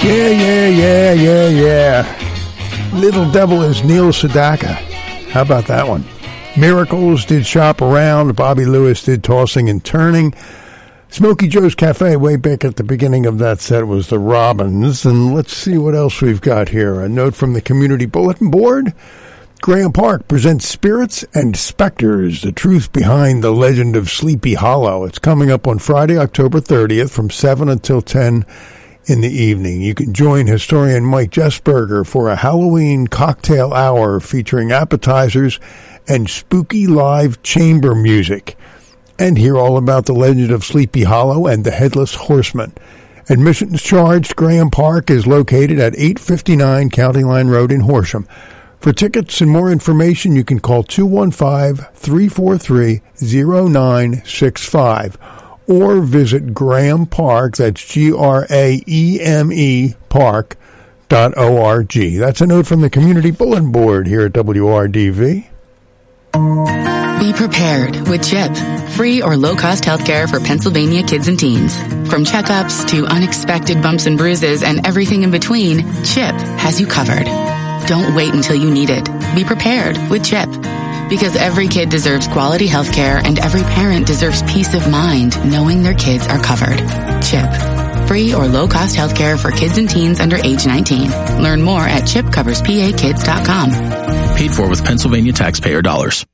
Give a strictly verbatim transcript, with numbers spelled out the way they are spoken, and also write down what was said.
Yeah, yeah, yeah, yeah, yeah. Little Devil is Neil Sedaka. How about that one? Miracles did Shop Around. Bobby Lewis did Tossing and Turning. Smokey Joe's Cafe, way back at the beginning of that set, was the Robins. And let's see what else we've got here. A note from the Community Bulletin Board. Graham Park presents Spirits and Specters, the truth behind the legend of Sleepy Hollow. It's coming up on Friday, October thirtieth from seven until ten in the evening. You can join historian Mike Jessberger for a Halloween cocktail hour featuring appetizers and spooky live chamber music, and hear all about the legend of Sleepy Hollow and the Headless Horseman. Admissions charged. Graham Park is located at eight fifty-nine County Line Road in Horsham. For tickets and more information, you can call two one five, three four three, zero nine six five or visit Graham Park, that's G R A E M E, park dot org. That's a note from the Community Bulletin Board here at W R D V. Be prepared with CHIP, free or low-cost healthcare for Pennsylvania kids and teens. From checkups to unexpected bumps and bruises and everything in between, CHIP has you covered. Don't wait until you need it. Be prepared with CHIP. Because every kid deserves quality health care and every parent deserves peace of mind knowing their kids are covered. CHIP. Free or low-cost health care for kids and teens under age nineteen. Learn more at chip covers p a kids dot com. Paid for with Pennsylvania taxpayer dollars.